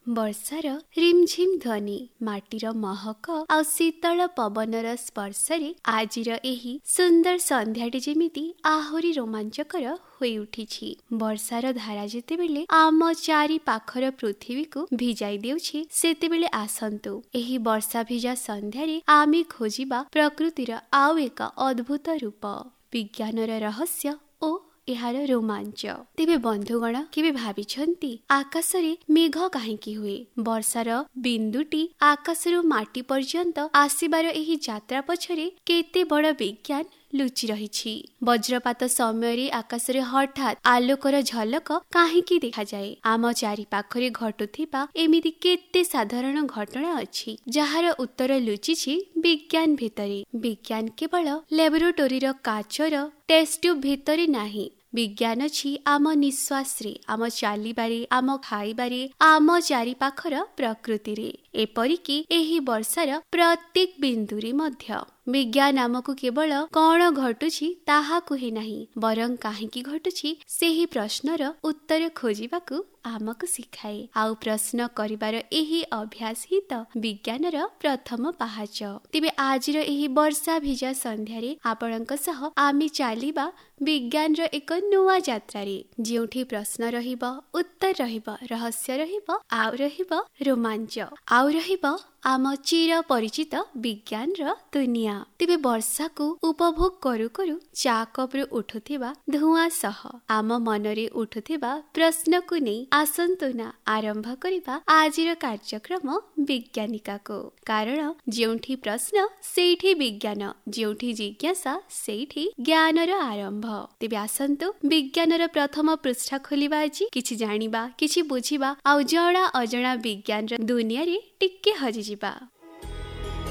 ବର୍ଷାର ରିମଝିମ ଧ୍ୱନି, ମାଟିର ମହକ ଆଉ ଶୀତଳ ପବନର ସ୍ପର୍ଶରେ ଆଜିର ଏହି ସୁନ୍ଦର ସନ୍ଧ୍ୟାଟି ଯେମିତି ଆହୁରି ରୋମାଞ୍ଚକର ହୋଇ ଉଠିଛି। ବର୍ଷାର ଧାରା ଯେତେବେଳେ ଆମ ଚାରି ପାଖର ପୃଥିବୀକୁ ଭିଜାଇ ଦେଉଛି, ସେତେବେଳେ ଆସନ୍ତୁ ଏହି ବର୍ଷା ଭିଜା ସନ୍ଧ୍ୟାରେ ଆମେ ଖୋଜିବା ପ୍ରକୃତିର ଆଉ ଏକ ଅଦ୍ଭୁତ ରୂପ, ବିଜ୍ଞାନର ରହସ୍ୟ ଓ ଏହାର ରୋମାଞ୍ଚ। ତେବେ ବନ୍ଧୁଗଣ, କେବେ ଭାବିଛନ୍ତି ଆକାଶରେ ମେଘ କାହିଁକି ହୁଏ? ବର୍ଷାର ବିନ୍ଦୁଟି ଆକାଶରୁ ମାଟି ପର୍ଯ୍ୟନ୍ତ ଆସିବାର ଏହି ଯାତ୍ରା ପଛରେ କେତେ ବଡ଼ ବିଜ୍ଞାନ ଲୁଚି ରହିଛି। ବଜ୍ରପାତ ସମୟରେ ଆକାଶରେ ହଠାତ୍ ଆଲୋକର ଝଲକ କାହିଁକି ଦେଖାଯାଏ? ଆମ ଚାରି ପାଖରେ ଘଟୁଥିବା ଏମିତି କେତେ ସାଧାରଣ ଘଟଣା ଅଛି ଯାହାର ଉତ୍ତର ଲୁଚିଛି ବିଜ୍ଞାନ ଭିତରେ। ବିଜ୍ଞାନ କେବଳ ଲ୍ୟାବୋରେଟୋରୀର କାଚର ଟେଷ୍ଟ ଟ୍ୟୁବ୍ ଭିତରେ ନାହିଁ। ବିଜ୍ଞାନ ଅଛି ଆମ ନିଶ୍ୱାସରେ, ଆମ ଚାଲିବାରେ, ଆମ ଖାଇବାରେ, ଆମ ଚାରି ପାଖର ପ୍ରକୃତିରେ, ଏପରିକି ଏହି ବର୍ଷାର ପ୍ରତ୍ୟେକ ବିନ୍ଦୁରେ ମଧ୍ୟ। ବିଜ୍ଞାନ ଆମକୁ କେବଳ କଣ ଘଟୁଛି ତାହା କୁହେ ନାହିଁ, ବରଂ କାହିଁକି ଘଟୁଛି ସେହି ପ୍ରଶ୍ନର ଉତ୍ତର ଖୋଜିବାକୁ ଆମକୁ ଶିଖାଏ। ଆଉ ପ୍ରଶ୍ନ କରିବାର ଏହି ଅଭ୍ୟାସ ହିଁ ତ ବିଜ୍ଞାନର ପ୍ରଥମ ପାହାଚ। ତେବେ ଆଜିର ଏହି ବର୍ଷା ଭିଜା ସନ୍ଧ୍ୟାରେ ଆପଣଙ୍କ ସହ ଆମେ ଚାଲିବା ବିଜ୍ଞାନର ଏକ ନୂଆ ଯାତ୍ରାରେ, ଯେଉଁଠି ପ୍ରଶ୍ନ ରହିବ, ଉତ୍ତର ରହିବ, ରହସ୍ୟ ରହିବ, ଆଉ ରହିବ ରୋମାଞ୍ଚ, ଆଉ ରହିବ ଆମ ଚିର ପରିଚିତ ବିଜ୍ଞାନର ଦୁନିଆ। ତେବେ ବର୍ଷାକୁ ଉପଭୋଗ କରୁ କରୁ ଚା କପରୁ ଉଠୁଥିବା ଧୂଆଁ ସହ ଆମ ମନରେ ଉଠୁଥିବା ପ୍ରଶ୍ନକୁ ନେଇ ଆସନ୍ତୁ ନା ଆରମ୍ଭ କରିବା ଆଜିର କାର୍ଯ୍ୟକ୍ରମ ବିଜ୍ଞାନିକାକୁ। କାରଣ ଯେଉଁଠି ପ୍ରଶ୍ନ ସେଇଠି ବିଜ୍ଞାନ, ଯେଉଁଠି ଜିଜ୍ଞାସା ସେଇଠି ଜ୍ଞାନର ଆରମ୍ଭ। ତେବେ ଆସନ୍ତୁ ବିଜ୍ଞାନର ପ୍ରଥମ ପୃଷ୍ଠା ଖୋଲିବା ଆଜି। କିଛି ଜାଣିବା, କିଛି ବୁଝିବା, ଆଉ ଜଣା ଅଜଣା ବିଜ୍ଞାନର ଦୁନିଆରେ ଟିକେ ହଜିଯିବା।